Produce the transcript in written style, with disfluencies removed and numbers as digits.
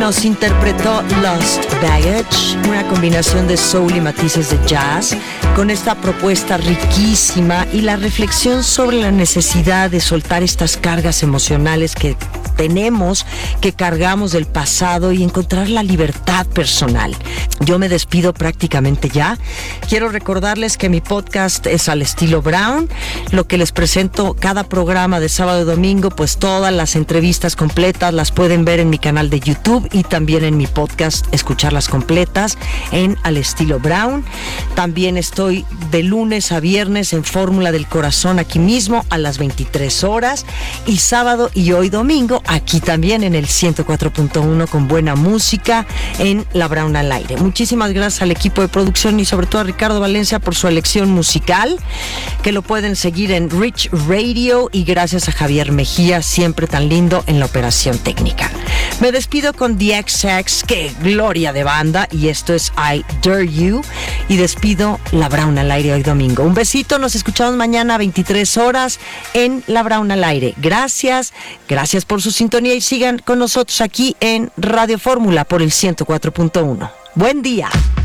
nos interpretó Lost Baggage, una combinación de soul y matices de jazz, con esta propuesta riquísima y la reflexión sobre la necesidad de soltar estas cargas emocionales que tenemos, que cargamos del pasado y encontrar la libertad personal. Yo me despido prácticamente ya. Quiero recordarles que mi podcast es al estilo Brown, lo que les presento cada programa de sábado y domingo, pues todas las entrevistas completas las pueden ver en mi canal de YouTube y también en mi podcast, escucharlas completas en Al Estilo Brown. También estoy de lunes a viernes en Fórmula del Corazón aquí mismo a las 23 horas y sábado y hoy domingo aquí también en el 104.1 con buena música en La Brown al Aire. Muchísimas gracias al equipo de producción y sobre todo a Ricardo Valencia por su elección musical, que lo pueden seguir en Rich Radio, y gracias a Javier Mejía, siempre tan lindo en la operación técnica. Me despido con The XX, que gloria de banda, y esto es I Dare You, y despido La Brown al Aire hoy domingo. Un besito, nos escuchamos mañana a 23 horas en La Brown al Aire. Gracias por su sintonía y sigan con nosotros aquí en Radio Fórmula por el 104.1. Buen día.